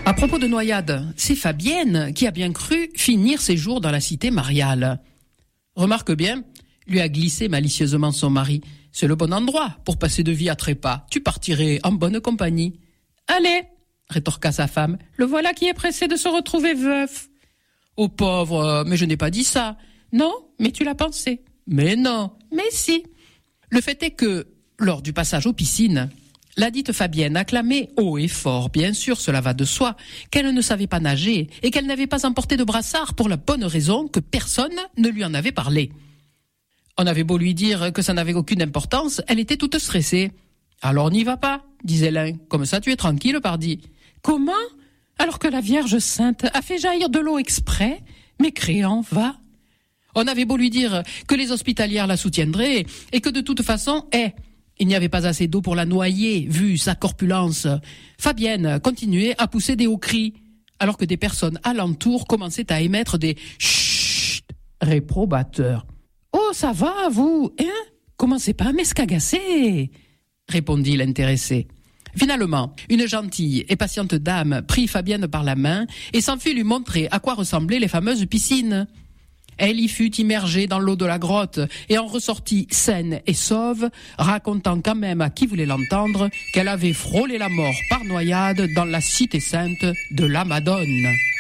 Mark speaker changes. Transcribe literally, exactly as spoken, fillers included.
Speaker 1: À propos de noyade, c'est Fabienne qui a bien cru finir ses jours dans la cité mariale. Remarque bien, lui a glissé malicieusement son mari. C'est le bon endroit pour passer de vie à trépas. Tu partirais en bonne compagnie. Allez, rétorqua sa femme, le voilà qui est pressé de se retrouver veuf. Oh pauvre, mais je n'ai pas dit ça. Non, mais tu l'as pensé. Mais non, mais si. Le fait est que, lors du passage aux piscines, la dite Fabienne a clamé haut et fort, bien sûr, cela va de soi, qu'elle ne savait pas nager et qu'elle n'avait pas emporté de brassard pour la bonne raison que personne ne lui en avait parlé. On avait beau lui dire que ça n'avait aucune importance, elle était toute stressée. « Alors n'y va pas », disait l'un, « comme ça tu es tranquille, pardi. »« Comment ? Alors que la Vierge Sainte a fait jaillir de l'eau exprès ? Mécréant, va !» On avait beau lui dire que les hospitalières la soutiendraient et que de toute façon, eh, il n'y avait pas assez d'eau pour la noyer, vu sa corpulence. Fabienne continuait à pousser des hauts cris, alors que des personnes alentour commençaient à émettre des chut réprobateurs. « Oh, ça va, vous, hein ? Commencez pas à m'escagasser !» répondit l'intéressé. Finalement, une gentille et patiente dame prit Fabienne par la main et s'en fit lui montrer à quoi ressemblaient les fameuses piscines. Elle y fut immergée dans l'eau de la grotte et en ressortit saine et sauve, racontant quand même à qui voulait l'entendre qu'elle avait frôlé la mort par noyade dans la cité sainte de la Madone.